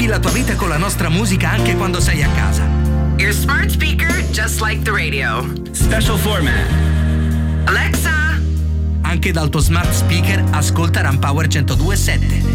Arricchisci la tua vita con la nostra musica anche quando sei a casa. Your smart speaker, just like the radio. Special format. Alexa. Anche dal tuo smart speaker ascolta Ram Power 102.7.